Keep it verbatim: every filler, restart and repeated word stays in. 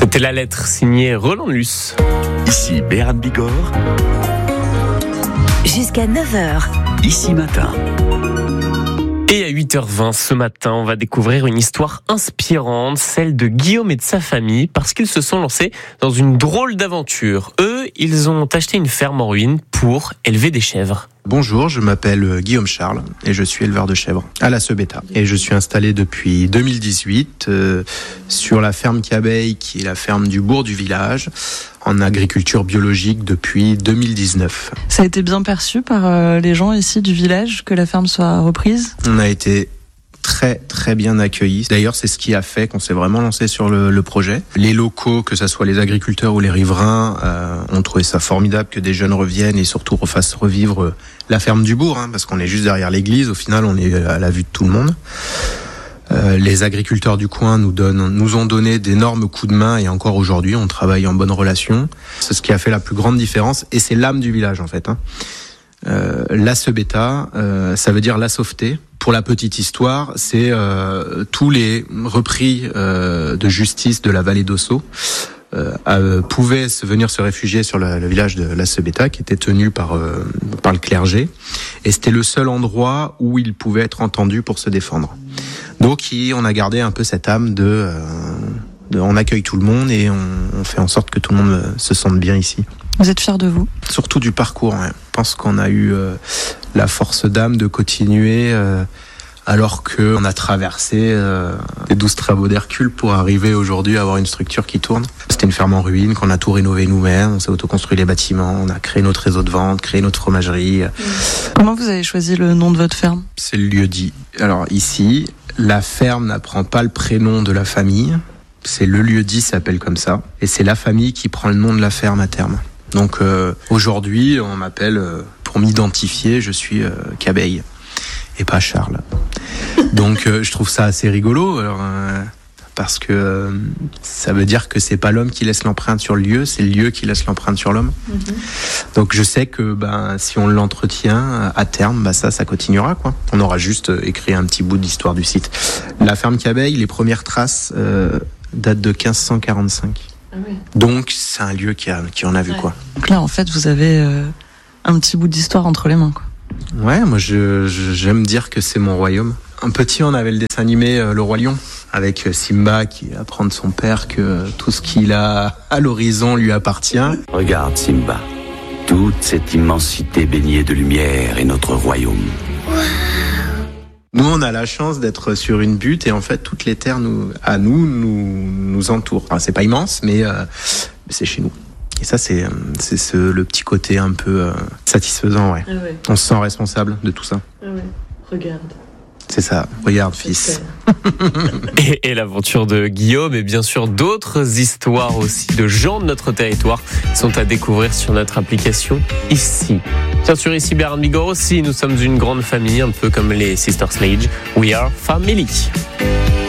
C'était La Lettre, signée Roland Luce. Ici Béran Bigorre. Jusqu'à neuf heures. Ici Matin. Et à huit heures vingt ce matin, on va découvrir une histoire inspirante, celle de Guillaume et de sa famille, parce qu'ils se sont lancés dans une drôle d'aventure. Eux, ils ont acheté une ferme en ruine pour élever des chèvres. Bonjour, je m'appelle Guillaume Charles et je suis éleveur de chèvres à la Sebeta. Et je suis installé depuis deux mille dix-huit euh, sur la ferme Cabeille, qui est la ferme du bourg du village, en agriculture biologique depuis deux mille dix-neuf. Ça a été bien perçu par euh, les gens ici du village que la ferme soit reprise ? On a été très très bien accueillis. D'ailleurs, c'est ce qui a fait qu'on s'est vraiment lancé sur le, le projet. Les locaux, que ce soit les agriculteurs ou les riverains, euh, ont trouvé ça formidable que des jeunes reviennent et surtout refassent revivre la ferme du bourg, hein, parce qu'on est juste derrière l'église. Au final, on est à la vue de tout le monde. Euh, les agriculteurs du coin nous donnent, nous ont donné d'énormes coups de main et encore aujourd'hui, on travaille en bonne relation. C'est ce qui a fait la plus grande différence et c'est l'âme du village en fait. Hein. Euh, la Sebeta, euh, ça veut dire la sauveté. Pour la petite histoire, c'est euh, tous les repris euh, de justice de la vallée d'Ossau euh, euh, pouvaient se venir se réfugier sur le, le village de la Sebeta, qui était tenu par euh, par le clergé, et c'était le seul endroit où ils pouvaient être entendus pour se défendre. Donc, on a gardé un peu cette âme de, euh, de on accueille tout le monde et on, on fait en sorte que tout le monde se sente bien ici. Vous êtes fiers de vous ? Surtout du parcours. Ouais. Je pense qu'on a eu euh, la force d'âme de continuer euh, alors qu'on a traversé euh, les douze travaux d'Hercule pour arriver aujourd'hui à avoir une structure qui tourne. C'était une ferme en ruine qu'on a tout rénové nous-mêmes, on s'est autoconstruit les bâtiments, on a créé notre réseau de vente, créé notre fromagerie. Comment vous avez choisi le nom de votre ferme ? C'est le lieu dit. Alors ici, la ferme n'apprend pas le prénom de la famille, c'est le lieu dit s'appelle comme ça, et c'est la famille qui prend le nom de la ferme à terme. Donc euh, aujourd'hui, on m'appelle, euh, pour m'identifier, je suis euh, Cabeille et pas Charles. Donc euh, je trouve ça assez rigolo, alors, euh, parce que euh, ça veut dire que c'est pas l'homme qui laisse l'empreinte sur le lieu, c'est le lieu qui laisse l'empreinte sur l'homme. Mm-hmm. Donc je sais que ben, si on l'entretient à terme, ben, ça, ça continuera, quoi. On aura juste écrit un petit bout d'histoire du site. La ferme Cabeille, les premières traces euh, datent de quinze cent quarante-cinq. Ah oui. Donc c'est un lieu qui, a, qui en a vu, ouais. Quoi. Donc là en fait vous avez euh, un petit bout d'histoire entre les mains, quoi. Ouais, moi je, je, j'aime dire que c'est mon royaume. Un petit, on avait le dessin animé euh, Le Roi Lion, avec Simba qui apprend de son père que tout ce qu'il a à l'horizon lui appartient. Regarde Simba, toute cette immensité baignée de lumière est notre royaume. Nous, on a la chance d'être sur une butte et en fait, toutes les terres nous, à nous, nous, nous entourent. Enfin, c'est pas immense, mais euh, c'est chez nous. Et ça, c'est, c'est ce, le petit côté un peu euh, satisfaisant, ouais. Ah ouais. On se sent responsable de tout ça. Ah ouais. Regarde. C'est ça. Regarde, fils. et, et l'aventure de Guillaume et bien sûr d'autres histoires aussi de gens de notre territoire sont à découvrir sur notre application ici. Bien sûr, ici Béran Bigorre aussi, nous sommes une grande famille, un peu comme les Sister Sledge. We are family.